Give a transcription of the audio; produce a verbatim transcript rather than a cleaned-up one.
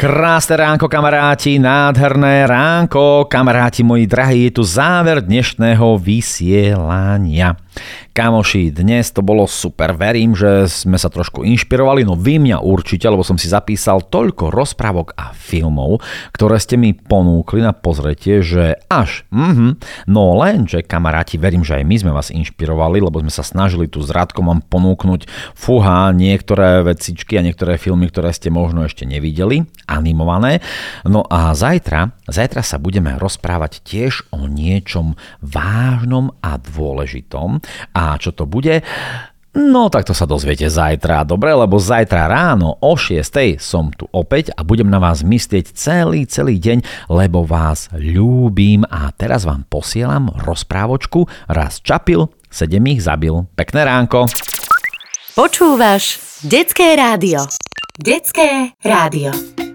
Krásne ránko, kamaráti, nádherné ránko, kamaráti moji drahí, je tu záver dnešného vysielania. Kamoši, dnes to bolo super, verím, že sme sa trošku inšpirovali, no vy mňa určite, lebo som si zapísal toľko rozprávok a filmov, ktoré ste mi ponúkli na pozretie, že až, mhm, no lenže kamaráti, verím, že aj my sme vás inšpirovali, lebo sme sa snažili tu s Radkom vám ponúknuť, fúha, niektoré vecičky a niektoré filmy, ktoré ste možno ešte nevideli, animované. No a zajtra, zajtra sa budeme rozprávať tiež o niečom vážnom a dôležitom. A čo to bude? No tak to sa dozviete zajtra, dobre? Lebo zajtra ráno o šiestej som tu opäť a budem na vás myslieť celý, celý deň, lebo vás ľúbim a teraz vám posielam rozprávočku Raz čapil, sedem ich zabil. Pekné ránko. Počúvaš Detské rádio. Detské rádio.